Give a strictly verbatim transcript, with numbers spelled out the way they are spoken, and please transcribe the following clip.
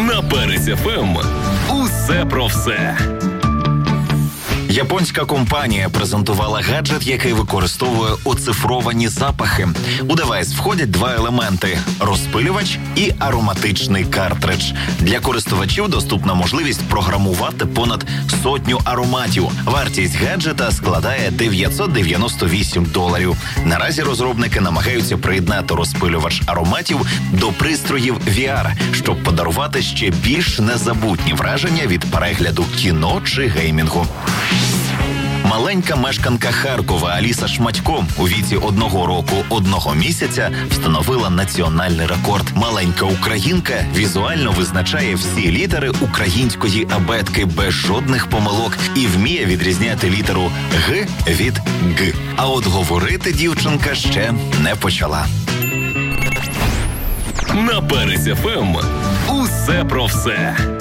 На Перець еф ем усе про все. Японська компанія презентувала гаджет, який використовує оцифровані запахи. У девайс входять два елементи – розпилювач і ароматичний картридж. Для користувачів доступна можливість програмувати понад сотню ароматів. Вартість гаджета складає дев'ятсот дев'яносто вісім доларів. Наразі розробники намагаються приєднати розпилювач ароматів до пристроїв ві ар, щоб подарувати ще більш незабутні враження від перегляду кіно чи геймінгу. Маленька мешканка Харкова Аліса Шматько у віці одного року, одного місяця встановила національний рекорд. Маленька українка візуально визначає всі літери української абетки без жодних помилок і вміє відрізняти літеру Г від Г. А от говорити дівчинка ще не почала. На Перець еф ем усе про все.